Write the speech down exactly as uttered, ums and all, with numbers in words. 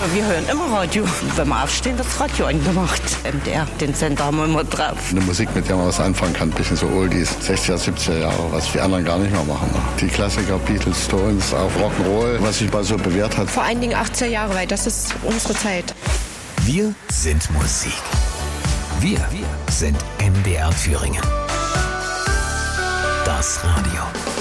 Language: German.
Wir hören immer Radio. Wenn wir aufstehen, wird das Radio angemacht. M D R, den Sender haben wir immer drauf. Eine Musik, mit der man was anfangen kann, ein bisschen so Oldies, sechziger, siebziger Jahre, was die anderen gar nicht mehr machen. Die Klassiker, Beatles, Stones, auch Rock'n'Roll, was sich mal so bewährt hat. Vor allen Dingen achtziger Jahre, weil das ist unsere Zeit. Wir sind Musik. Wir, wir sind M D R Thüringen. Das Radio.